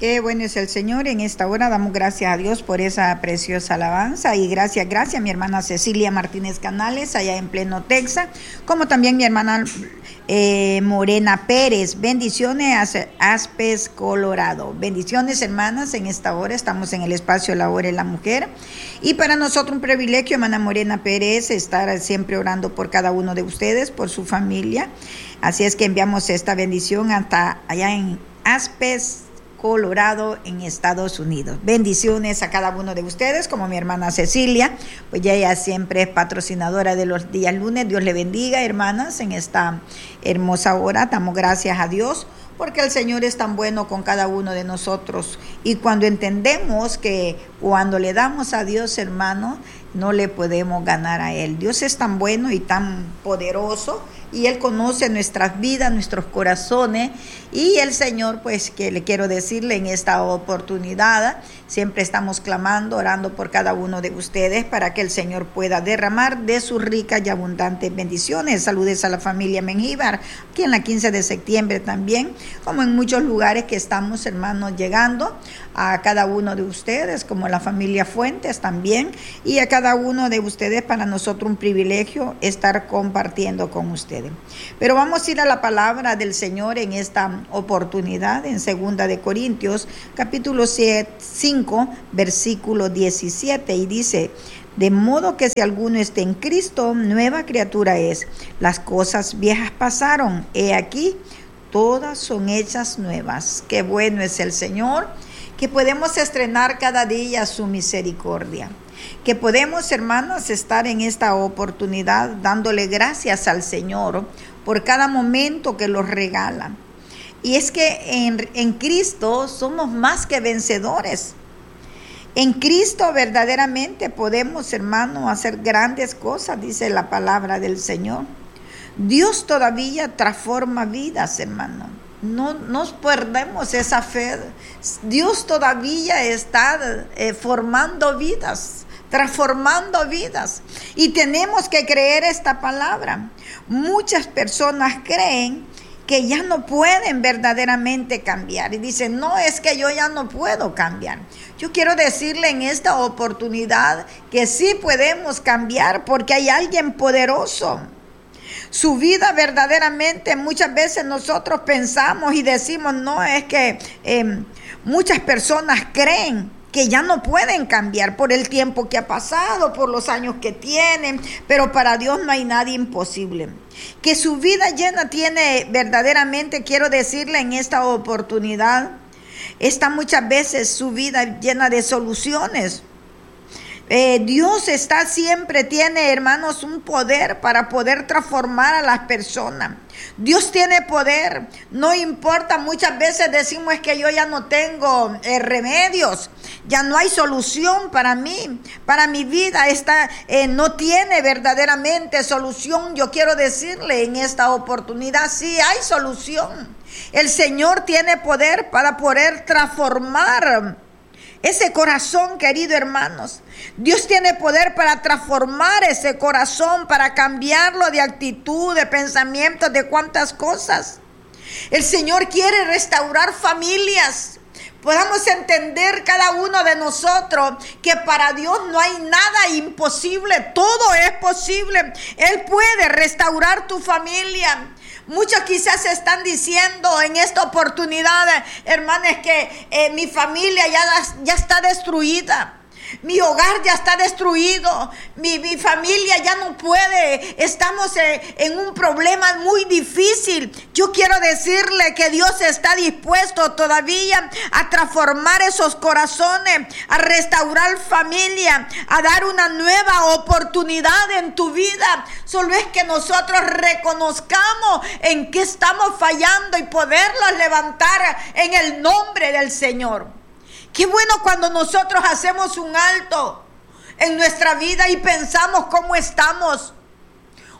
Qué bueno es el Señor. En esta hora damos gracias a Dios por esa preciosa alabanza y gracias a mi hermana Cecilia Martínez Canales allá en Pleno, Texas, como también mi hermana Morena Pérez. Bendiciones a Aspes, Colorado. Bendiciones, hermanas. En esta hora estamos en el espacio La Hora de la Mujer y para nosotros un privilegio, hermana Morena Pérez, estar siempre orando por cada uno de ustedes, por su familia. Así es que enviamos esta bendición hasta allá en Aspes, Colorado, en Estados Unidos. Bendiciones a cada uno de ustedes, como mi hermana Cecilia, pues ya ella siempre es patrocinadora de los días lunes. Dios le bendiga, hermanas, en esta hermosa hora. Damos gracias a Dios porque el Señor es tan bueno con cada uno de nosotros. Y cuando entendemos que cuando le damos a Dios, hermano, no le podemos ganar a Él. Dios es tan bueno y tan poderoso y Él conoce nuestras vidas, nuestros corazones. Y el Señor, pues, que le quiero decirle en esta oportunidad, siempre estamos clamando, orando por cada uno de ustedes para que el Señor pueda derramar de sus ricas y abundantes bendiciones. Saludes a la familia Mengíbar, aquí en la 15 de septiembre también, como en muchos lugares que estamos, hermanos, llegando a cada uno de ustedes, como la familia Fuentes también, y a cada uno de ustedes, para nosotros un privilegio estar compartiendo con ustedes. Pero vamos a ir a la palabra del Señor en esta oportunidad, en 2 de Corintios, capítulo 5, versículo 17, y dice: de modo que si alguno está en Cristo, nueva criatura es. Las cosas viejas pasaron, he aquí, todas son hechas nuevas. Qué bueno es el Señor, que podemos estrenar cada día su misericordia, que podemos, hermanos, estar en esta oportunidad dándole gracias al Señor por cada momento que nos regala. Y es que en Cristo somos más que vencedores. En Cristo verdaderamente podemos, hermano, hacer grandes cosas, dice la palabra del Señor. Dios todavía transforma vidas, hermano. No nos perdemos esa fe. Dios todavía está formando vidas, transformando vidas. Y tenemos que creer esta palabra. Muchas personas creen que ya no pueden verdaderamente cambiar. Y dicen, no, es que yo ya no puedo cambiar. Yo quiero decirle en esta oportunidad que sí podemos cambiar porque hay alguien poderoso. Su vida verdaderamente, muchas veces nosotros pensamos y decimos, no, es que muchas personas creen que ya no pueden cambiar por el tiempo que ha pasado, por los años que tienen, pero para Dios no hay nada imposible. Que su vida llena tiene verdaderamente, quiero decirle en esta oportunidad, está muchas veces su vida llena de soluciones. Dios tiene, hermanos, un poder para poder transformar a las personas. Dios tiene poder, no importa, muchas veces decimos es que yo ya no tengo remedios, ya no hay solución para mí, para mi vida no tiene verdaderamente solución. Yo quiero decirle en esta oportunidad, sí hay solución. El Señor tiene poder para poder transformar ese corazón, querido hermanos. Dios tiene poder para transformar ese corazón, para cambiarlo de actitud, de pensamiento, de cuantas cosas. El Señor quiere restaurar familias. Podamos entender cada uno de nosotros que para Dios no hay nada imposible, todo es posible. Él puede restaurar tu familia. Muchos quizás están diciendo en esta oportunidad, hermanos, que mi familia ya está destruida. Mi hogar ya está destruido, mi familia ya no puede, estamos en un problema muy difícil. Yo quiero decirle que Dios está dispuesto todavía a transformar esos corazones, a restaurar familia, a dar una nueva oportunidad en tu vida. Solo es que nosotros reconozcamos en qué estamos fallando y poderlos levantar en el nombre del Señor. Qué bueno cuando nosotros hacemos un alto en nuestra vida y pensamos cómo estamos.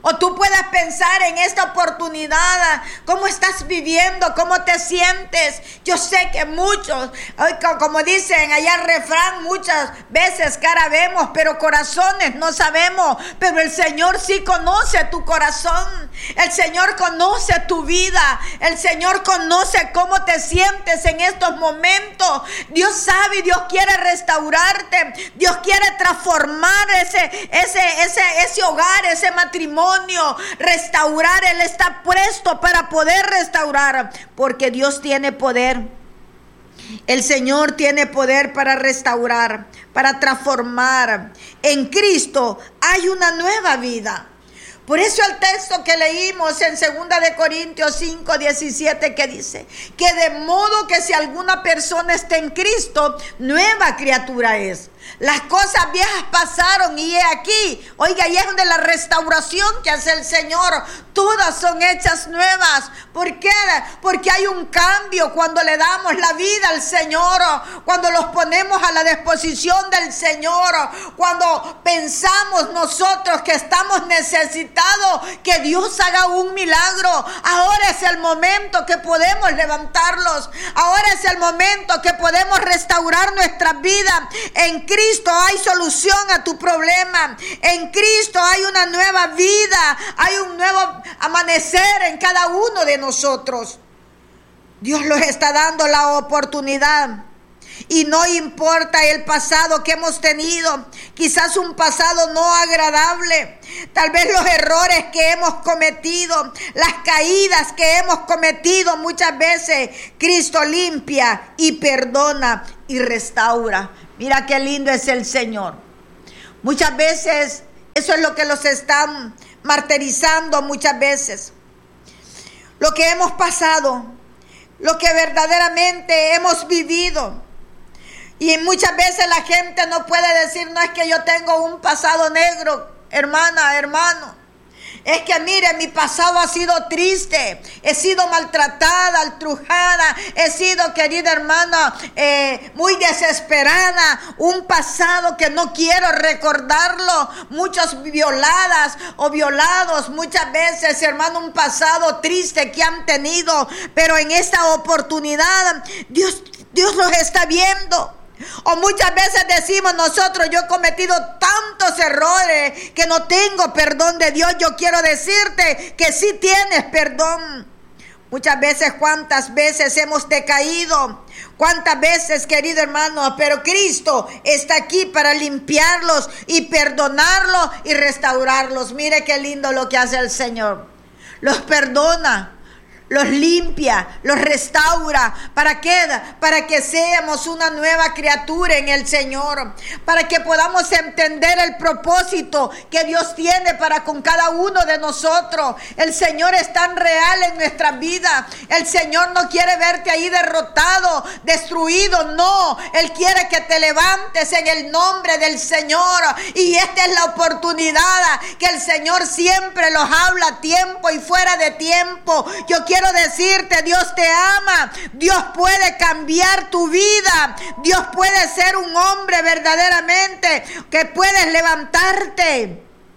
O tú puedes pensar en esta oportunidad, cómo estás viviendo, cómo te sientes. Yo sé que muchos, como dicen allá el refrán, muchas veces cara vemos, pero corazones no sabemos. Pero el Señor sí conoce tu corazón. El Señor conoce tu vida. El Señor conoce cómo te sientes en estos momentos. Dios sabe y Dios quiere restaurarte. Dios quiere transformar ese hogar, ese matrimonio. Restaurar. Él está presto para poder restaurar, porque Dios tiene poder. El Señor tiene poder para restaurar, para transformar. En Cristo hay una nueva vida. Por eso el texto que leímos en 2 Corintios 5:17, que dice que de modo que si alguna persona está en Cristo, nueva criatura es. Las cosas viejas pasaron y he aquí, oiga, y es donde la restauración que hace el Señor, todas son hechas nuevas. ¿Por qué? Porque hay un cambio cuando le damos la vida al Señor, cuando los ponemos a la disposición del Señor, cuando pensamos nosotros que estamos necesitados, que Dios haga un milagro. Ahora es el momento que podemos levantarlos. Ahora es el momento que podemos restaurar nuestras vidas. En Cristo hay solución a tu problema. En Cristo hay una nueva vida. Hay un nuevo amanecer en cada uno de nosotros. Dios nos está dando la oportunidad. Y no importa el pasado que hemos tenido, quizás un pasado no agradable, tal vez los errores que hemos cometido, las caídas que hemos cometido, muchas veces Cristo limpia y perdona y restaura. Mira qué lindo es el Señor. Muchas veces eso es lo que los están martirizando, muchas veces. Lo que hemos pasado, lo que verdaderamente hemos vivido. Y muchas veces la gente no puede decir, no es que yo tengo un pasado negro, hermana, hermano. Es que mire, mi pasado ha sido triste, he sido maltratada, altrujada, he sido, querida hermana, muy desesperada, un pasado que no quiero recordarlo, muchas violadas o violados, muchas veces, hermano, un pasado triste que han tenido, pero en esta oportunidad Dios los está viendo. O muchas veces decimos nosotros, yo he cometido tantos errores que no tengo perdón de Dios. Yo quiero decirte que sí tienes perdón. Muchas veces, cuántas veces hemos decaído, cuántas veces, querido hermano, pero Cristo está aquí para limpiarlos y perdonarlos y restaurarlos. Mire qué lindo lo que hace el Señor. Los perdona, los limpia, los restaura. ¿Para qué? Para que seamos una nueva criatura en el Señor. Para que podamos entender el propósito que Dios tiene para con cada uno de nosotros. El Señor es tan real en nuestra vida. El Señor no quiere verte ahí derrotado, destruido. No, Él quiere que te levantes en el nombre del Señor. Y esta es la oportunidad que el Señor siempre los habla a tiempo y fuera de tiempo. Yo quiero decirte, Dios te ama. Dios puede cambiar tu vida. Dios puede ser un hombre verdaderamente que puedes levantarte.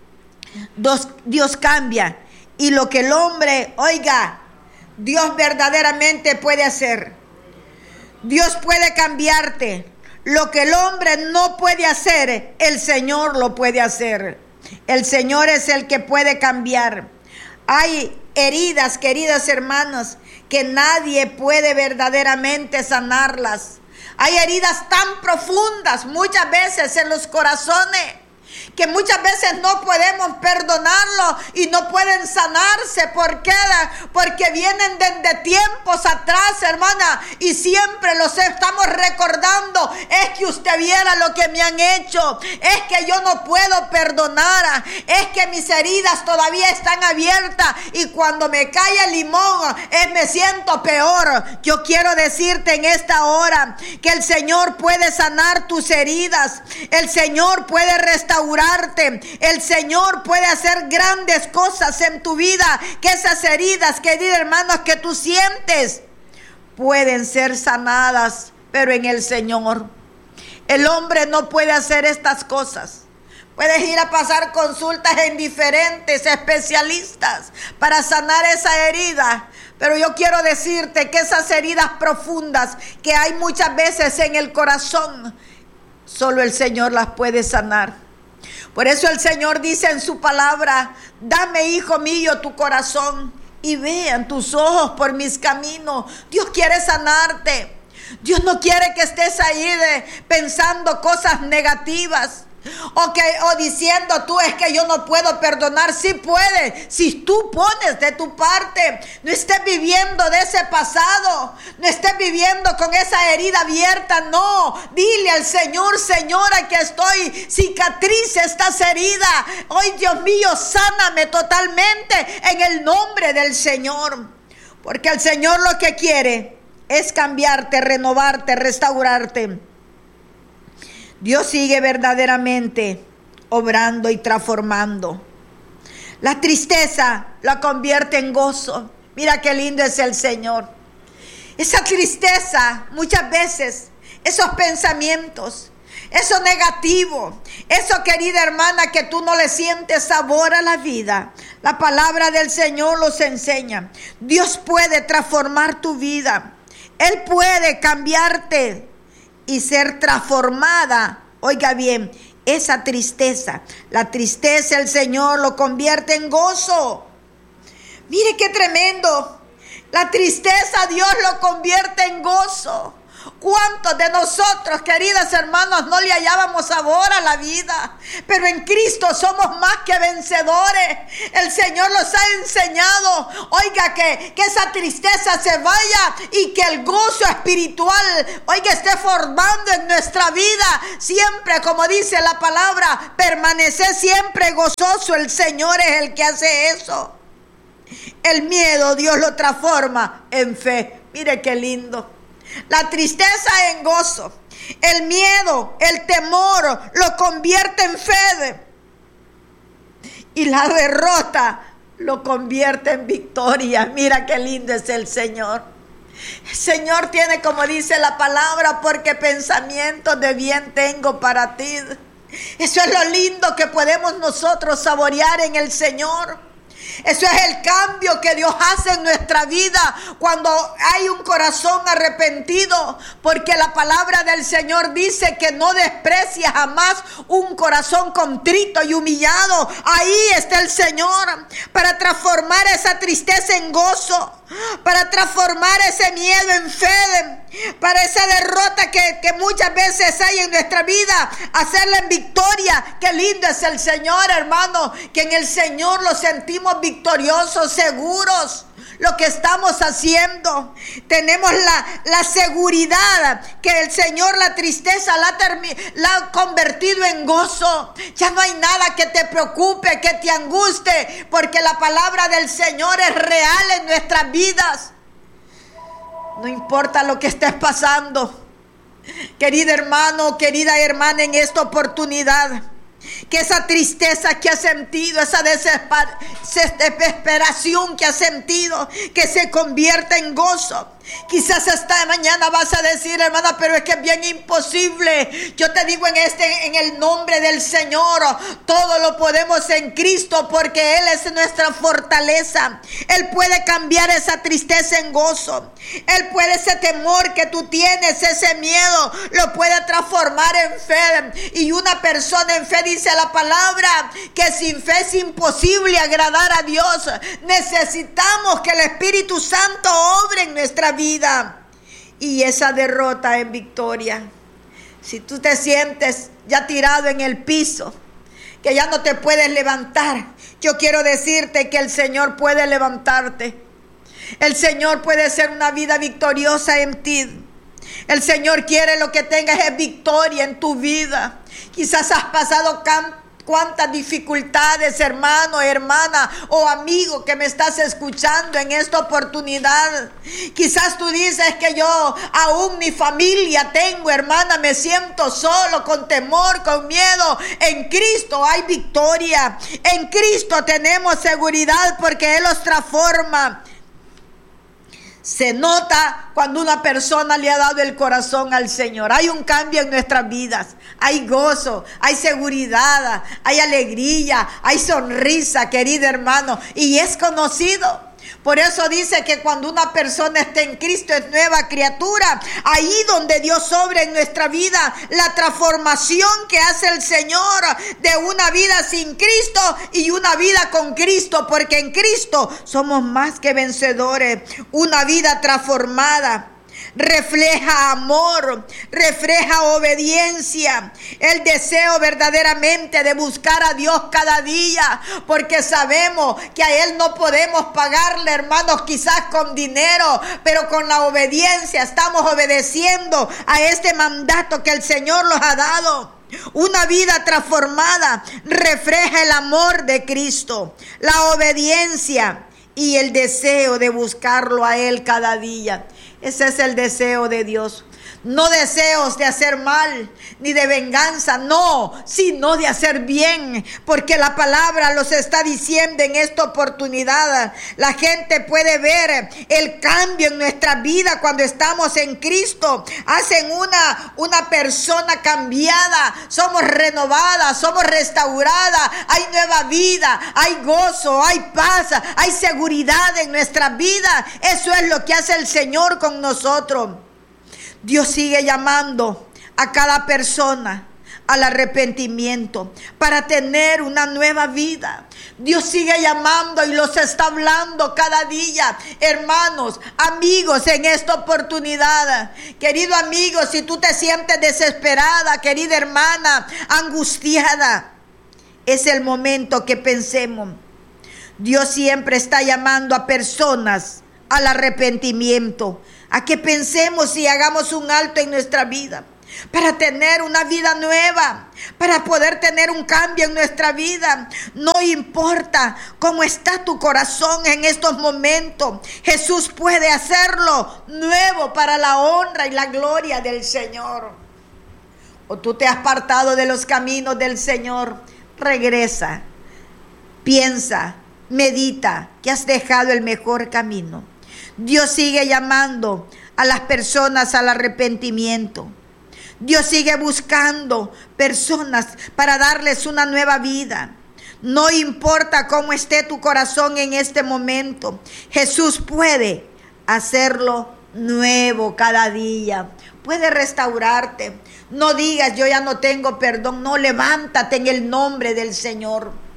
Dios cambia. Y lo que el hombre, oiga, Dios verdaderamente puede hacer. Dios puede cambiarte. Lo que el hombre no puede hacer, el Señor lo puede hacer. El Señor es el que puede cambiar. Hay heridas, queridas hermanas, que nadie puede verdaderamente sanarlas. Hay heridas tan profundas muchas veces en los corazones que muchas veces no podemos perdonarlo y no pueden sanarse. ¿Por qué? Porque vienen desde tiempos atrás, hermana, y siempre los estamos recordando. Es que usted viera lo que me han hecho, es que yo no puedo perdonar, es que mis heridas todavía están abiertas y cuando me cae el limón me siento peor. Yo quiero decirte en esta hora que el Señor puede sanar tus heridas, el Señor puede restaurar. El Señor puede hacer grandes cosas en tu vida, que esas heridas, queridos hermanos, que tú sientes pueden ser sanadas, pero en el Señor. El hombre no puede hacer estas cosas, Puedes ir a pasar consultas en diferentes especialistas para sanar esa herida. Pero yo quiero decirte que esas heridas profundas que hay muchas veces en el corazón, solo el Señor las puede sanar. Por eso el Señor dice en su palabra: dame, hijo mío, tu corazón y vean tus ojos por mis caminos. Dios quiere sanarte. Dios no quiere que estés ahí pensando cosas negativas. O diciendo tú, es que yo no puedo perdonar. Sí puedes, si tú pones de tu parte. No estés viviendo de ese pasado, no estés viviendo con esa herida abierta. No, dile al Señor: Señor, aquí estoy, cicatriza estas heridas. Hoy, Dios mío, sáname totalmente en el nombre del Señor. Porque el Señor lo que quiere es cambiarte, renovarte, restaurarte. Dios sigue verdaderamente obrando y transformando. La tristeza la convierte en gozo. Mira qué lindo es el Señor. Esa tristeza, muchas veces, esos pensamientos, eso negativo, eso, querida hermana, que tú no le sientes sabor a la vida. La palabra del Señor los enseña. Dios puede transformar tu vida. Él puede cambiarte y ser transformada. Oiga bien, esa tristeza, la tristeza, el Señor lo convierte en gozo. Mire qué tremendo. La tristeza Dios lo convierte en gozo. ¿Cuántos de nosotros, queridas hermanas, no le hallábamos sabor a la vida? Pero en Cristo somos más que vencedores. El Señor los ha enseñado. Oiga, que esa tristeza se vaya y que el gozo espiritual, oiga, esté formando en nuestra vida. Siempre, como dice la palabra, permanecer siempre gozoso. El Señor es el que hace eso. El miedo Dios lo transforma en fe. Mire qué lindo. La tristeza en gozo, el miedo, el temor lo convierte en fe y la derrota lo convierte en victoria. Mira qué lindo es el Señor. El Señor tiene, como dice la palabra, porque pensamientos de bien tengo para ti. Eso es lo lindo que podemos nosotros saborear en el Señor. Eso es el cambio que Dios hace en nuestra vida cuando hay un corazón arrepentido, porque la palabra del Señor dice que no desprecia jamás un corazón contrito y humillado. Ahí está el Señor para transformar esa tristeza en gozo, para transformar ese miedo en fe, para esa derrota que muchas veces hay en nuestra vida, hacerla en victoria. Qué lindo es el Señor, hermano, que en el Señor lo sentimos victoriosos, seguros. Lo que estamos haciendo, tenemos la seguridad que el Señor la tristeza la ha convertido en gozo. Ya no hay nada que te preocupe, que te angustie, porque la palabra del Señor es real en nuestras vidas. No importa lo que estés pasando, querido hermano, querida hermana, en esta oportunidad, que esa tristeza que has sentido, esa desesperación que has sentido, que se convierta en gozo. Quizás esta mañana vas a decir: hermana, pero es que es bien imposible. Yo te digo en el nombre del Señor, todo lo podemos en Cristo, porque Él es nuestra fortaleza. Él puede cambiar esa tristeza en gozo. Él puede, ese temor que tú tienes, ese miedo, lo puede transformar en fe. Y una persona en fe, dice la palabra, que sin fe es imposible agradar a Dios. Necesitamos que el Espíritu Santo obre en nuestra vida y esa derrota en victoria. Si tú te sientes ya tirado en el piso, que ya no te puedes levantar, yo quiero decirte que el Señor puede levantarte. El Señor puede ser una vida victoriosa en ti. El Señor quiere lo que tengas es victoria en tu vida. Quizás has pasado cuántas dificultades, hermano, hermana o amigo que me estás escuchando en esta oportunidad. Quizás tú dices que yo aún ni familia tengo, hermana, me siento solo, con temor, con miedo. En Cristo hay victoria. En Cristo tenemos seguridad porque Él los transforma. Se nota cuando una persona le ha dado el corazón al Señor. Hay un cambio en nuestras vidas. Hay gozo, hay seguridad, hay alegría, hay sonrisa, querido hermano. Y es conocido. Por eso dice que cuando una persona está en Cristo es nueva criatura. Ahí donde Dios obra en nuestra vida la transformación que hace el Señor de una vida sin Cristo y una vida con Cristo. Porque en Cristo somos más que vencedores. Una vida transformada refleja amor, refleja obediencia, el deseo verdaderamente de buscar a Dios cada día, porque sabemos que a Él no podemos pagarle, hermanos, quizás con dinero, pero con la obediencia estamos obedeciendo a este mandato que el Señor nos ha dado. Una vida transformada refleja el amor de Cristo, la obediencia y el deseo de buscarlo a Él cada día. Ese es el deseo de Dios. No deseos de hacer mal, ni de venganza, no, sino de hacer bien, porque la palabra los está diciendo en esta oportunidad. La gente puede ver el cambio en nuestra vida cuando estamos en Cristo. Hacen una persona cambiada, somos renovadas, somos restauradas, hay nueva vida, hay gozo, hay paz, hay seguridad en nuestra vida. Eso es lo que hace el Señor con nosotros. Dios sigue llamando a cada persona al arrepentimiento para tener una nueva vida. Dios sigue llamando y los está hablando cada día. Hermanos, amigos, en esta oportunidad, querido amigo, si tú te sientes desesperada, querida hermana, angustiada, es el momento que pensemos. Dios siempre está llamando a personas al arrepentimiento, a que pensemos y hagamos un alto en nuestra vida para tener una vida nueva, para poder tener un cambio en nuestra vida. No importa cómo está tu corazón en estos momentos, Jesús puede hacerlo nuevo para la honra y la gloria del Señor. O tú te has apartado de los caminos del Señor, regresa, piensa, medita que has dejado el mejor camino. Dios sigue llamando a las personas al arrepentimiento. Dios sigue buscando personas para darles una nueva vida. No importa cómo esté tu corazón en este momento, Jesús puede hacerlo nuevo cada día. Puede restaurarte. No digas, yo ya no tengo perdón. No, levántate en el nombre del Señor.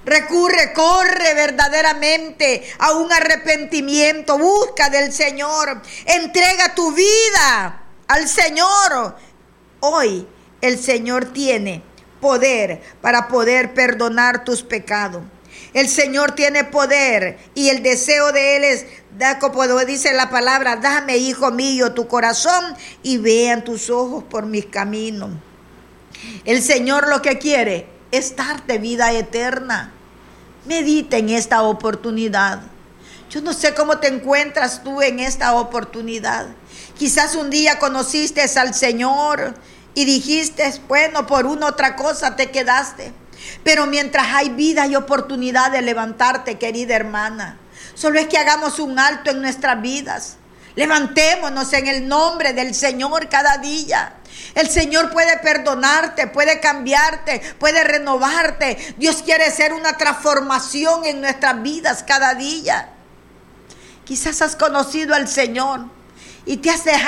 Corre verdaderamente a un arrepentimiento. Busca del Señor. Entrega tu vida al Señor. Hoy el Señor tiene poder para poder perdonar tus pecados. El Señor tiene poder y el deseo de Él es, como dice la palabra, dame, hijo mío, tu corazón y vean tus ojos por mis caminos. El Señor lo que quiere es darte vida eterna. Medita en esta oportunidad. Yo no sé cómo te encuentras tú en esta oportunidad. Quizás un día conociste al Señor y dijiste, bueno, por una otra cosa te quedaste. Pero mientras hay vida y oportunidad de levantarte, querida hermana, solo es que hagamos un alto en nuestras vidas. Levantémonos en el nombre del Señor cada día. El Señor puede perdonarte, puede cambiarte, puede renovarte. Dios quiere hacer una transformación en nuestras vidas cada día. Quizás has conocido al Señor y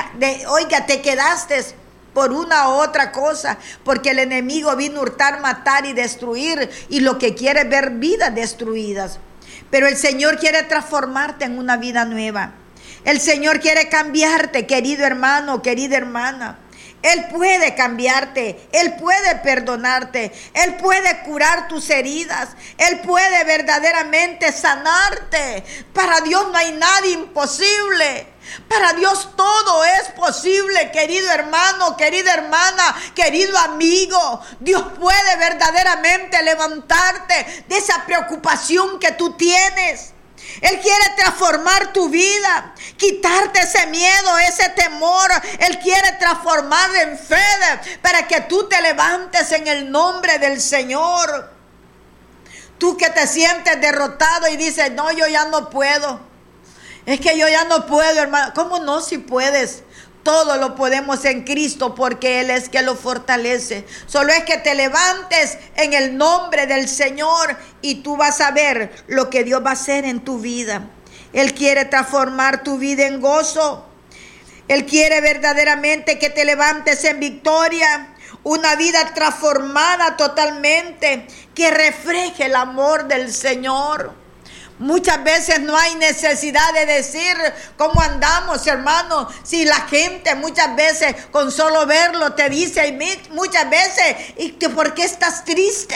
te quedaste por una u otra cosa, porque el enemigo vino a hurtar, matar y destruir, y lo que quiere es ver vidas destruidas. Pero el Señor quiere transformarte en una vida nueva. El Señor quiere cambiarte, querido hermano, querida hermana. Él puede cambiarte, Él puede perdonarte, Él puede curar tus heridas, Él puede verdaderamente sanarte. Para Dios no hay nada imposible. Para Dios todo es posible, querido hermano, querida hermana, querido amigo. Dios puede verdaderamente levantarte de esa preocupación que tú tienes. Él quiere transformar tu vida, quitarte ese miedo, ese temor. Él quiere transformar en fe para que tú te levantes en el nombre del Señor. Tú que te sientes derrotado y dices, no, yo ya no puedo. Es que yo ya no puedo, hermano. ¿Cómo no? Si puedes. Todo lo podemos en Cristo porque Él es que lo fortalece. Solo es que te levantes en el nombre del Señor y tú vas a ver lo que Dios va a hacer en tu vida. Él quiere transformar tu vida en gozo. Él quiere verdaderamente que te levantes en victoria. Una vida transformada totalmente, que refleje el amor del Señor. Muchas veces no hay necesidad de decir cómo andamos, hermano. Si la gente muchas veces con solo verlo te dice muchas veces, ¿y por qué estás triste?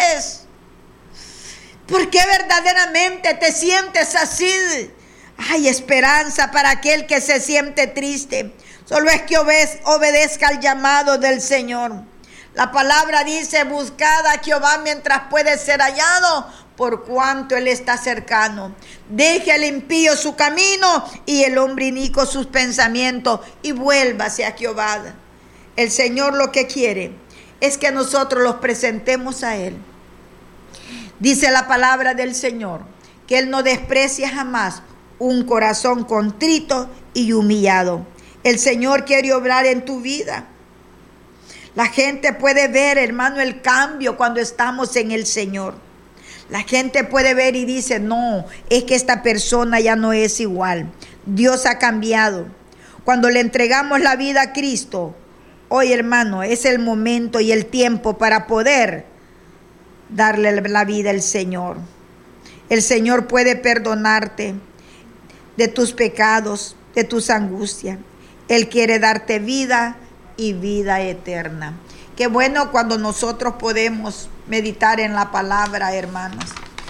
¿Por qué verdaderamente te sientes así? Hay esperanza para aquel que se siente triste. Solo es que obedezca al llamado del Señor. La palabra dice: buscad a Jehová mientras puede ser hallado, por cuanto Él está cercano. Deje al impío su camino y el hombre inicuo sus pensamientos, y vuélvase a Jehová. El Señor lo que quiere es que nosotros los presentemos a Él. Dice la palabra del Señor que Él no desprecia jamás un corazón contrito y humillado. El Señor quiere obrar en tu vida. La gente puede ver, hermano, el cambio cuando estamos en el Señor. La gente puede ver y dice: no, es que esta persona ya no es igual. Dios ha cambiado. Cuando le entregamos la vida a Cristo, hoy, hermano, es el momento y el tiempo para poder darle la vida al Señor. El Señor puede perdonarte de tus pecados, de tus angustias. Él quiere darte vida y vida eterna. Qué bueno cuando nosotros podemos meditar en la palabra, hermanos,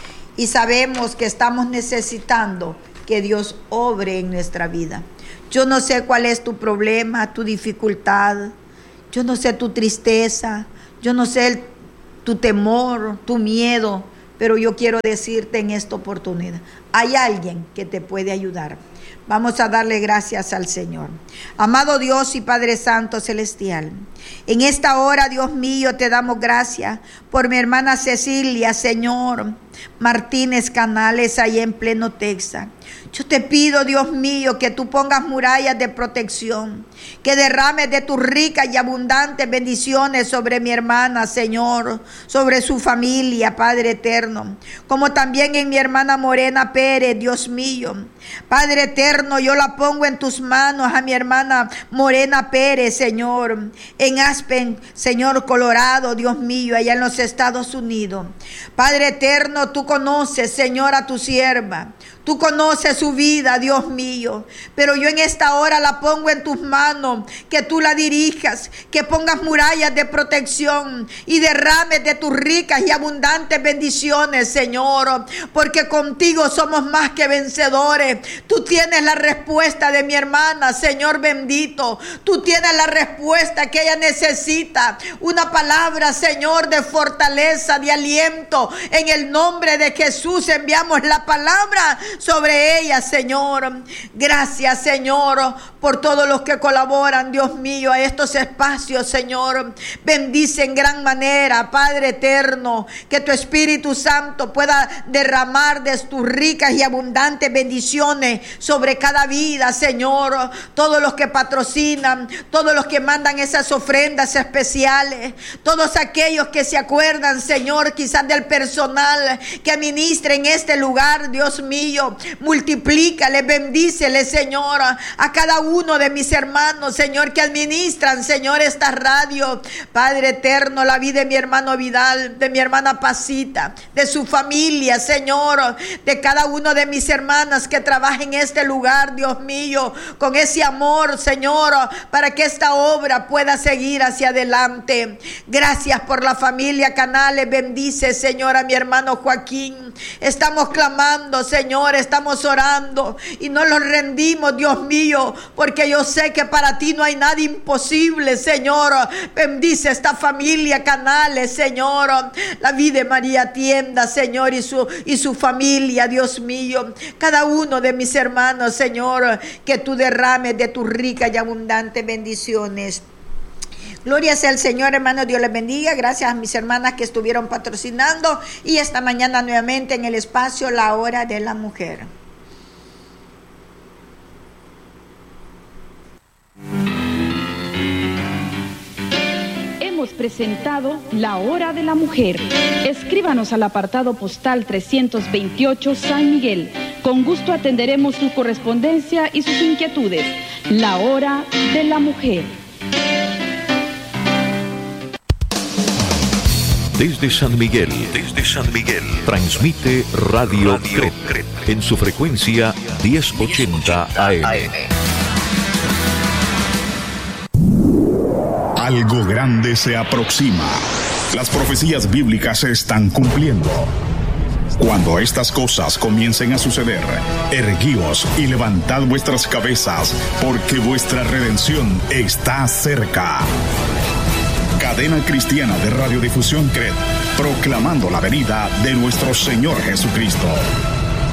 y sabemos que estamos necesitando que Dios obre en nuestra vida. Yo no sé cuál es tu problema, tu dificultad, yo no sé tu tristeza, yo no sé tu temor, tu miedo, pero yo quiero decirte en esta oportunidad, hay alguien que te puede ayudar. Vamos a darle gracias al Señor. Amado Dios y Padre Santo Celestial, en esta hora, Dios mío, te damos gracias por mi hermana Cecilia, Señor Martínez Canales, allá en Pleno Texas. Yo te pido, Dios mío, que tú pongas murallas de protección, que derrames de tus ricas y abundantes bendiciones sobre mi hermana, Señor, sobre su familia, Padre eterno, como también en mi hermana Morena Pérez, Dios mío. Padre eterno, yo la pongo en tus manos a mi hermana Morena Pérez, Señor, en Aspen, Señor, Colorado, Dios mío, allá en los Estados Unidos. Padre eterno, tú conoces, Señor, a tu sierva. Tú conoces su vida, Dios mío, pero yo en esta hora la pongo en tus manos, que tú la dirijas, que pongas murallas de protección y derrames de tus ricas y abundantes bendiciones, Señor, porque contigo somos más que vencedores. Tú tienes la respuesta de mi hermana, Señor bendito. Tú tienes la respuesta que ella necesita, una palabra, Señor, de fortaleza, de aliento. En el nombre de Jesús enviamos la palabra sobre ella, Señor. Gracias, Señor, por todos los que colaboran, Dios mío, a estos espacios, Señor. Bendice en gran manera, Padre eterno, que tu Espíritu Santo pueda derramar de tus ricas y abundantes bendiciones sobre cada vida, Señor. Todos los que patrocinan, todos los que mandan esas ofrendas especiales, todos aquellos que se acuerdan, Señor, quizás del personal que ministra en este lugar, Dios mío. Multiplícale, bendícele, Señor, a cada uno de mis hermanos, Señor, que administran, Señor, esta radio. Padre eterno, la vida de mi hermano Vidal, de mi hermana Pasita, de su familia, Señor, de cada uno de mis hermanas que trabajan en este lugar, Dios mío, con ese amor, Señor, para que esta obra pueda seguir hacia adelante. Gracias por la familia Canales. Bendice, Señor, a mi hermano Joaquín. Estamos clamando, Señor, estamos orando y no nos rendimos, Dios mío, porque yo sé que para ti no hay nada imposible, Señor. Bendice esta familia Canales, Señor, la vida de María Tienda, Señor, y su familia, Dios mío, cada uno de mis hermanos, Señor, que tú derrames de tus ricas y abundantes bendiciones. Gloria sea al Señor, hermanos, Dios les bendiga. Gracias a mis hermanas que estuvieron patrocinando, y esta mañana nuevamente en el espacio La Hora de la Mujer. hemos presentado La Hora de la Mujer. Escríbanos al apartado postal 328 San Miguel. Con gusto atenderemos su correspondencia y sus inquietudes. La Hora de la Mujer. Desde San Miguel, transmite Radio Cret en su frecuencia 1080 AM. Algo grande se aproxima. Las profecías bíblicas se están cumpliendo. Cuando estas cosas comiencen a suceder, erguíos y levantad vuestras cabezas, porque vuestra redención está cerca. Cadena Cristiana de Radiodifusión CRED, proclamando la venida de nuestro Señor Jesucristo.